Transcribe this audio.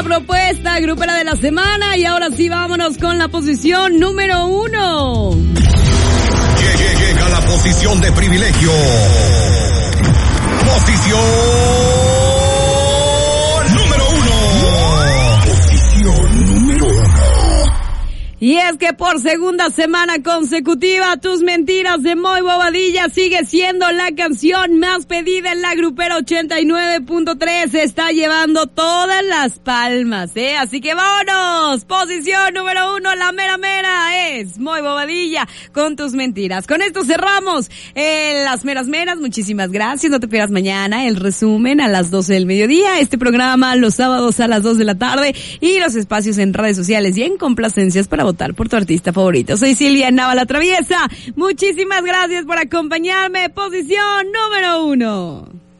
propuesta grupera de la semana y ahora sí vámonos con la posición número 1. Llega la posición de privilegio. Posición número 1. Posición número 1. Y es que por segunda semana consecutiva, Tus Mentiras de Moy Bobadilla sigue siendo la canción más pedida en la grupera 89.3. Se está llevando todas las palmas, Así que vámonos. Posición número 1, la mera mera es Moy Bobadilla con Tus Mentiras. Con esto cerramos las meras meras. Muchísimas gracias. No te pierdas mañana el resumen a las 12 del mediodía. Este programa los sábados a las 2 de la tarde y los espacios en redes sociales y en complacencias para votar por tu artista favorito. Soy Silvia Nava la Traviesa. Muchísimas gracias por acompañarme. Posición número 1.